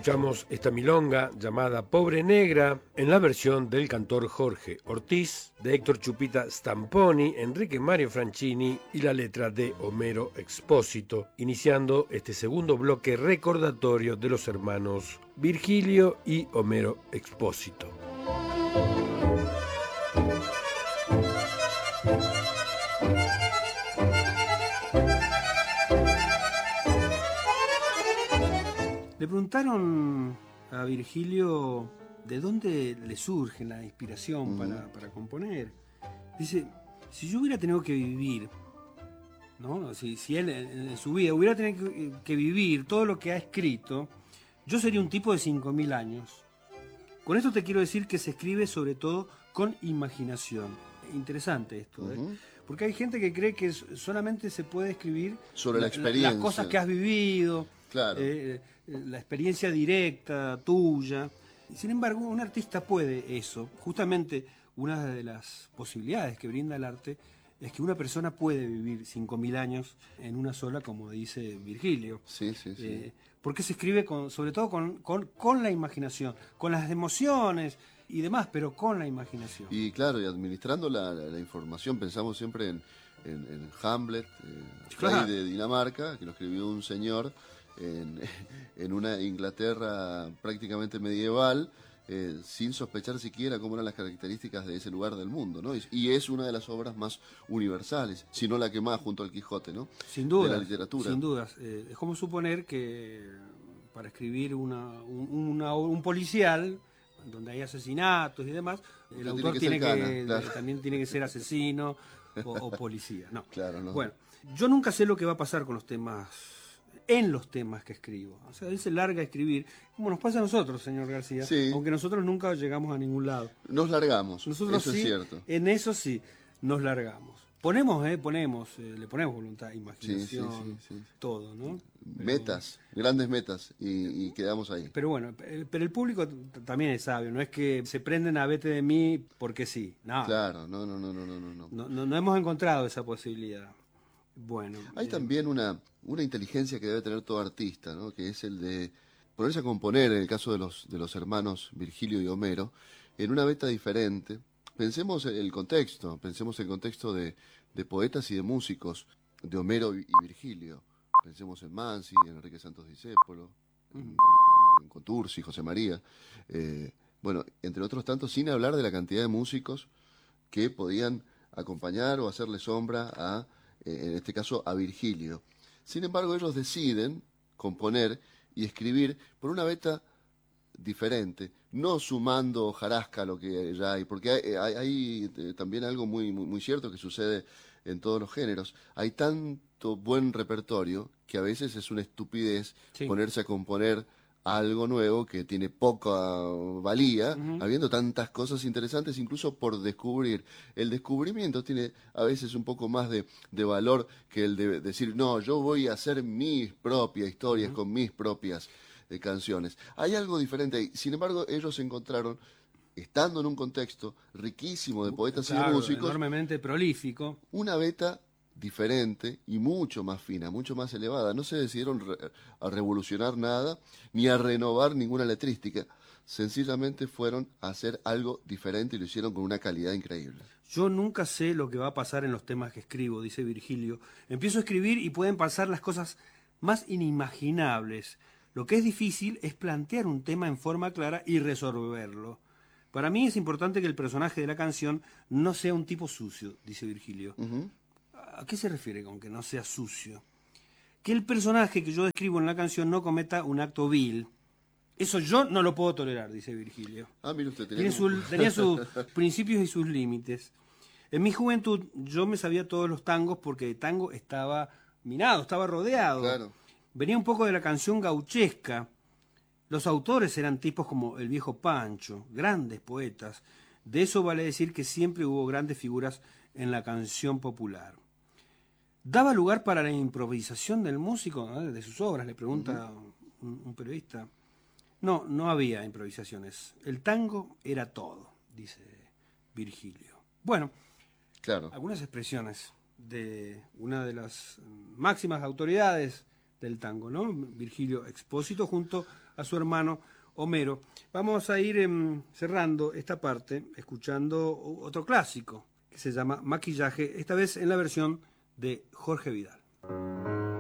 Escuchamos esta milonga llamada Pobre Negra en la versión del cantor Jorge Ortiz, de Héctor Chupita Stamponi, Enrique Mario Franchini y la letra de Homero Expósito, iniciando este segundo bloque recordatorio de los hermanos Virgilio y Homero Expósito. Le preguntaron a Virgilio de dónde le surge la inspiración para componer. Dice, si yo hubiera tenido que vivir, ¿no? Si él en su vida hubiera tenido que vivir todo lo que ha escrito, yo sería un tipo de 5.000 años. Con esto te quiero decir que se escribe sobre todo con imaginación. Interesante esto, ¿eh? Porque hay gente que cree que solamente se puede escribir sobre la experiencia, las cosas que has vivido, claro. La experiencia directa tuya. Sin embargo, un artista puede eso. Justamente una de las posibilidades que brinda el arte es que una persona puede vivir 5.000 años en una sola, como dice Virgilio. Sí. Porque se escribe sobre todo con la imaginación, con las emociones y demás, pero con la imaginación. Y claro, y administrando la información, pensamos siempre en Hamlet, claro, rey de Dinamarca, que lo escribió un señor en una Inglaterra prácticamente medieval, sin sospechar siquiera cómo eran las características de ese lugar del mundo, ¿no? Y es una de las obras más universales, si no la que más, junto al Quijote, ¿no? Sin duda, de la literatura. Sin dudas. Es como suponer que para escribir un policial, donde hay asesinatos y demás, el autor también tiene que ser asesino o policía. No. Claro, no. Bueno, yo nunca sé lo que va a pasar con los temas, en los temas que escribo. O sea, él se larga a escribir, como nos pasa a nosotros, señor García, sí. Aunque nosotros nunca llegamos a ningún lado. Nos largamos, nosotros eso sí, es cierto. En eso sí, nos largamos. Le ponemos voluntad, imaginación, sí. todo, ¿no? Metas, grandes metas, y quedamos ahí. Pero bueno, pero el público también es sabio, no es que se prenden a vete de mí porque sí, no. Claro, no. No hemos encontrado esa posibilidad. Bueno. Hay también una inteligencia que debe tener todo artista, ¿no? Que es el de ponerse a componer, en el caso de los hermanos Virgilio y Homero, en una beta diferente. Pensemos el contexto de poetas y de músicos de Homero y Virgilio. Pensemos en Mansi, en Enrique Santos Discépolo, en Contursi, José María. Bueno, entre otros tantos, sin hablar de la cantidad de músicos que podían acompañar o hacerle sombra a, en este caso, a Virgilio. Sin embargo, ellos deciden componer y escribir por una beta diferente, no sumando hojarasca a lo que ya hay, porque hay también algo muy cierto que sucede en todos los géneros. Hay tanto buen repertorio que a veces es una estupidez ponerse a componer algo nuevo que tiene poca valía, habiendo tantas cosas interesantes incluso por descubrir. El descubrimiento tiene a veces un poco más de valor que el de decir, no, yo voy a hacer mis propias historias con mis propias canciones. Hay algo diferente ahí. Sin embargo, ellos encontraron, estando en un contexto riquísimo de poetas y de músicos, enormemente prolífico, una beta diferente y mucho más fina, mucho más elevada. No se decidieron a revolucionar nada, ni a renovar ninguna letrística. Sencillamente fueron a hacer algo diferente y lo hicieron con una calidad increíble. Yo nunca sé lo que va a pasar en los temas que escribo, dice Virgilio. Empiezo a escribir y pueden pasar las cosas más inimaginables. Lo que es difícil es plantear un tema en forma clara y resolverlo. Para mí es importante que el personaje de la canción no sea un tipo sucio, dice Virgilio. ¿A qué se refiere con que no sea sucio? Que el personaje que yo describo en la canción no cometa un acto vil. Eso yo no lo puedo tolerar, dice Virgilio. Mire usted, tenía sus principios y sus límites. En mi juventud yo me sabía todos los tangos porque de tango estaba minado, estaba rodeado. Claro. Venía un poco de la canción gauchesca. Los autores eran tipos como el viejo Pancho, grandes poetas. De eso vale decir que siempre hubo grandes figuras en la canción popular. ¿Daba lugar para la improvisación del músico, ¿no?, de sus obras? Le pregunta un periodista. No había improvisaciones. El tango era todo, dice Virgilio. Bueno, claro, algunas expresiones de una de las máximas autoridades del tango, ¿no? Virgilio Expósito junto a su hermano Homero. Vamos a ir cerrando esta parte escuchando otro clásico que se llama Maquillaje, esta vez en la versión de Jorge Vidal.